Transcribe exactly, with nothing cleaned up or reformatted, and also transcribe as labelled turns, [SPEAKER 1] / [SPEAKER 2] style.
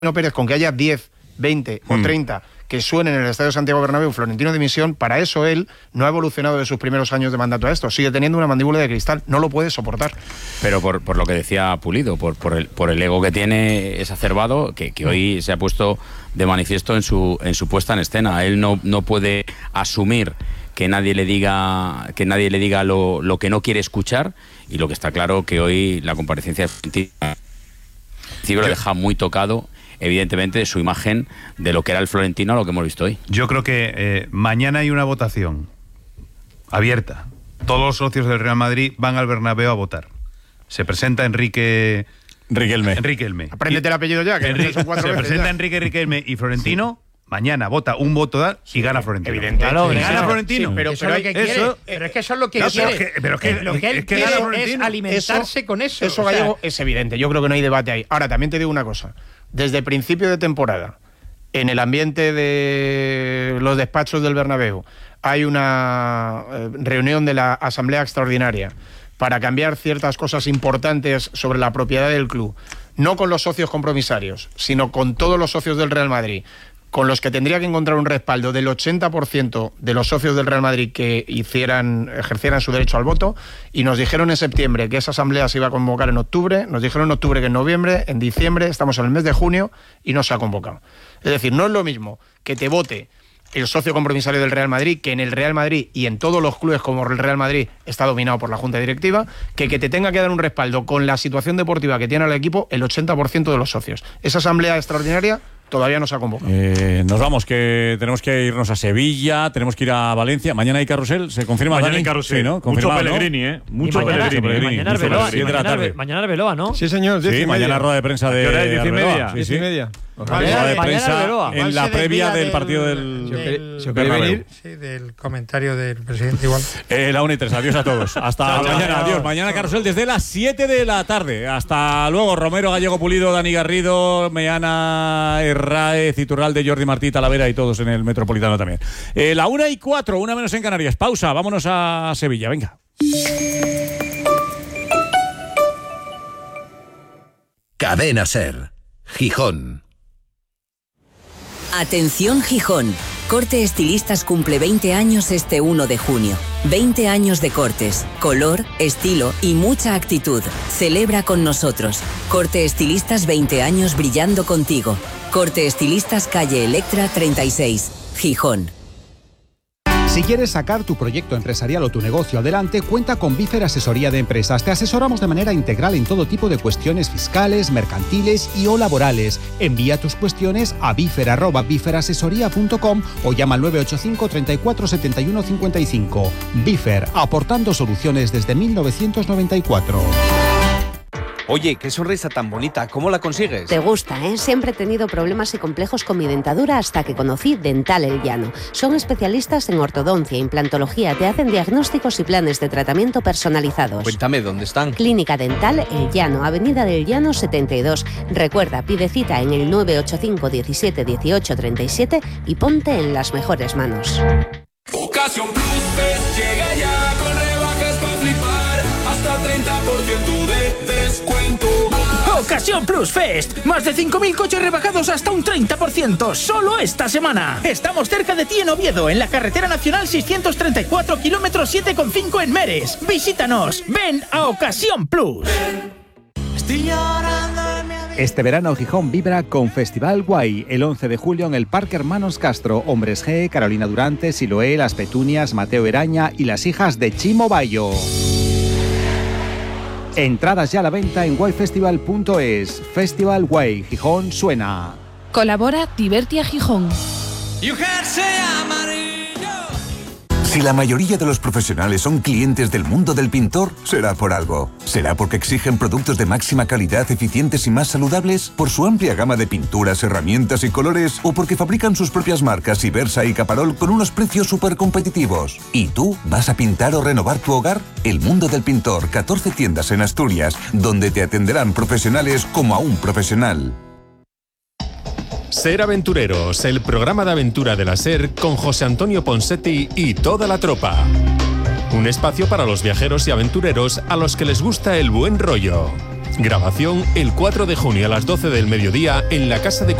[SPEAKER 1] Pérez, con que haya diez, veinte o treinta que suenen en el Estadio Santiago Bernabéu, Florentino dimisión, para eso él no ha evolucionado de sus primeros años de mandato a esto, sigue teniendo una mandíbula de cristal, no lo puede soportar.
[SPEAKER 2] Pero por, por lo que decía Pulido, por, por, el, por el ego que tiene exacerbado, que, que hoy se ha puesto de manifiesto en su, en su puesta en escena. Él no, no puede asumir que nadie le diga que nadie le diga lo, lo que no quiere escuchar, y lo que está claro que hoy la comparecencia de lo deja muy tocado, evidentemente, de su imagen de lo que era el Florentino a lo que hemos visto hoy.
[SPEAKER 3] Yo creo que eh, mañana hay una votación abierta. Todos los socios del Real Madrid van al Bernabéu a votar. Se presenta Enrique...
[SPEAKER 4] Riquelme.
[SPEAKER 3] Enrique Elme.
[SPEAKER 1] Apréndete el apellido ya, que
[SPEAKER 3] Enrique,
[SPEAKER 1] son cuatro
[SPEAKER 3] se
[SPEAKER 1] veces
[SPEAKER 3] presenta
[SPEAKER 1] ya.
[SPEAKER 3] Enrique Riquelme y Florentino... Sí. Mañana vota un voto da y sí, gana Florentino.
[SPEAKER 1] Evidente.
[SPEAKER 3] Claro,
[SPEAKER 1] sí,
[SPEAKER 3] gana
[SPEAKER 1] sí,
[SPEAKER 3] Florentino.
[SPEAKER 1] Sí, pero,
[SPEAKER 5] eso
[SPEAKER 1] pero,
[SPEAKER 5] es lo que quiere,
[SPEAKER 1] eso,
[SPEAKER 5] pero es que eso es lo que
[SPEAKER 1] no,
[SPEAKER 5] quiere.
[SPEAKER 1] Pero es que,
[SPEAKER 5] pero es que, lo que él
[SPEAKER 3] es que
[SPEAKER 5] quiere es alimentarse
[SPEAKER 1] eso,
[SPEAKER 5] con eso.
[SPEAKER 1] Eso,
[SPEAKER 5] o sea,
[SPEAKER 1] Gallego, es evidente. Yo creo que no hay debate ahí. Ahora, también te digo una cosa. Desde principio de temporada, en el ambiente de los despachos del Bernabéu, hay una eh, reunión de la Asamblea Extraordinaria para cambiar ciertas cosas importantes sobre la propiedad del club, no con los socios compromisarios, sino con todos los socios del Real Madrid, con los que tendría que encontrar un respaldo del ochenta por ciento de los socios del Real Madrid que hicieran, ejercieran su derecho al voto, y nos dijeron en septiembre que esa asamblea se iba a convocar en octubre, nos dijeron en octubre que en noviembre, en diciembre, estamos en el mes de junio y no se ha convocado. Es decir, no es lo mismo que te vote el socio compromisario del Real Madrid, que en el Real Madrid y en todos los clubes como el Real Madrid está dominado por la Junta Directiva, que que te tenga que dar un respaldo con la situación deportiva que tiene el equipo el ochenta por ciento de los socios. Esa asamblea extraordinaria todavía no se ha convocado.
[SPEAKER 4] Eh, nos vamos, que tenemos que irnos a Sevilla, tenemos que ir a Valencia. Mañana hay carrusel, ¿se confirma?
[SPEAKER 6] Mañana
[SPEAKER 4] Dani?
[SPEAKER 6] hay carrusel.
[SPEAKER 4] Sí, ¿no?
[SPEAKER 6] Mucho
[SPEAKER 4] Pellegrini,
[SPEAKER 6] ¿no? ¿eh? Mucho
[SPEAKER 7] mañana,
[SPEAKER 6] Pellegrini.
[SPEAKER 7] Mañana
[SPEAKER 6] Mucho
[SPEAKER 7] Arbeloa,
[SPEAKER 6] Pellegrini.
[SPEAKER 7] mañana, mañana Arbeloa, ¿no?
[SPEAKER 8] Sí, señor.
[SPEAKER 4] Sí, mañana rueda de prensa de
[SPEAKER 6] ¿A qué hora es? ¿Diez y
[SPEAKER 4] Arbeloa.
[SPEAKER 6] media?
[SPEAKER 4] Sí,
[SPEAKER 8] Diez
[SPEAKER 4] sí.
[SPEAKER 8] y media.
[SPEAKER 4] Rueda de prensa
[SPEAKER 7] Arbeloa.
[SPEAKER 4] en la previa del partido del...
[SPEAKER 8] del
[SPEAKER 4] del
[SPEAKER 8] venir?
[SPEAKER 9] Sí, del comentario del presidente igual.
[SPEAKER 4] Eh, la una y tres. Adiós a todos. Hasta
[SPEAKER 6] Chao,
[SPEAKER 4] mañana.
[SPEAKER 6] chao.
[SPEAKER 4] Adiós. Mañana carrusel desde las siete de la tarde. Hasta luego. Romero, Gallego Pulido, Dani Garrido, Meana, Herráez, Iturralde, Jordi Martí, Talavera y todos en el Metropolitano también. Eh, la una y cuatro, una menos en Canarias. Pausa. Vámonos a Sevilla. Venga.
[SPEAKER 10] Cadena Ser. Gijón.
[SPEAKER 11] Atención Gijón. Corte Estilistas cumple veinte años este uno de junio. veinte años de cortes, color, estilo y mucha actitud. Celebra con nosotros. Corte Estilistas veinte años brillando contigo. Corte Estilistas calle Electra treinta y seis, Gijón.
[SPEAKER 12] Si quieres sacar tu proyecto empresarial o tu negocio adelante, cuenta con Bifer Asesoría de Empresas. Te asesoramos de manera integral en todo tipo de cuestiones fiscales, mercantiles y o laborales. Envía tus cuestiones a bifer arroba biferasesoría punto com o llama al nueve ocho cinco, treinta y cuatro, setenta y uno, cincuenta y cinco. Bifer, aportando soluciones desde mil novecientos noventa y cuatro.
[SPEAKER 13] Oye, qué sonrisa tan bonita, ¿cómo la consigues?
[SPEAKER 14] Te gusta, ¿eh? Siempre he tenido problemas y complejos con mi dentadura hasta que conocí Dental El Llano. Son especialistas en ortodoncia, implantología, te hacen diagnósticos y planes de tratamiento personalizados.
[SPEAKER 13] Cuéntame, ¿dónde están?
[SPEAKER 14] Clínica Dental El Llano, Avenida del Llano setenta y dos. Recuerda, pide cita en el nueve ocho cinco, diecisiete, dieciocho, treinta y siete y ponte en las mejores manos.
[SPEAKER 15] Ocasión Plus Fest llega ya con rebajas para flipar, hasta treinta por ciento de descuento.
[SPEAKER 16] Ocasión Plus Fest, más de cinco mil coches rebajados hasta un treinta por ciento, solo esta semana. Estamos cerca de ti en Oviedo, en la carretera nacional seiscientos treinta y cuatro, kilómetro siete coma cinco en Meres. Visítanos, ven a Ocasión Plus.
[SPEAKER 12] Este verano Gijón vibra con Festival Guay, el once de julio en el Parque Hermanos Castro. Hombres G, Carolina Durante, Siloé, Las Petunias, Mateo Eraña y las hijas de Chimo Bayo. Entradas ya a la venta en guay festival punto es. Festival Guay, Gijón suena.
[SPEAKER 17] Colabora Divertia Gijón.
[SPEAKER 18] Si la mayoría de los profesionales son clientes del mundo del pintor, será por algo. ¿Será porque exigen productos de máxima calidad, eficientes y más saludables? ¿Por su amplia gama de pinturas, herramientas y colores? ¿O porque fabrican sus propias marcas Ibersa y Caparol con unos precios súper competitivos? ¿Y tú vas a pintar o renovar tu hogar? El mundo del pintor, catorce tiendas en Asturias, donde te atenderán profesionales como a un profesional.
[SPEAKER 19] Ser Aventureros, el programa de aventura de la SER con José Antonio Ponsetti y toda la tropa. Un espacio para los viajeros y aventureros a los que les gusta el buen rollo. Grabación el cuatro de junio a las doce del mediodía en la Casa de